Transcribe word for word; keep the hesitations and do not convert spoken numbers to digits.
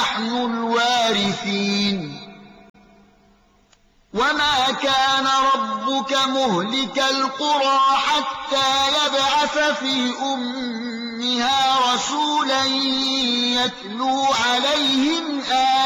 نحن الوارثين وما كان ربك مهلك القرى حتى يبعث في أمها رسولا يتلو عليهم آياتنا